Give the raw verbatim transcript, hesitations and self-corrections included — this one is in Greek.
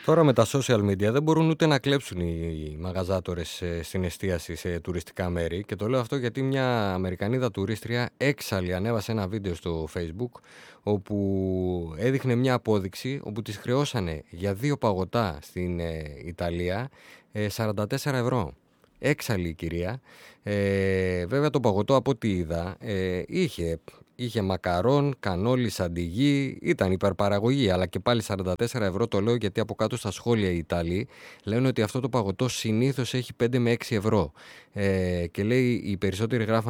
Τώρα με τα social media δεν μπορούν ούτε να κλέψουν οι μαγαζάτορες στην εστίαση σε τουριστικά μέρη. Και το λέω αυτό γιατί μια Αμερικανίδα τουρίστρια έξαλλη ανέβασε ένα βίντεο στο Facebook όπου έδειχνε μια απόδειξη όπου τις χρεώσανε για δύο παγωτά στην ε, Ιταλία ε, σαράντα τέσσερα ευρώ. Έξαλλη η κυρία. Ε, βέβαια το παγωτό από ό,τι είδα ε, είχε... Είχε μακαρόν, κανόλι, σαντιγί, ήταν υπερπαραγωγή, αλλά και πάλι σαράντα τέσσερα ευρώ. Το λέω γιατί από κάτω στα σχόλια οι Ιταλοί λένε ότι αυτό το παγωτό συνήθως έχει πέντε με έξι ευρώ. Ε, και λέει οι περισσότεροι γράφαν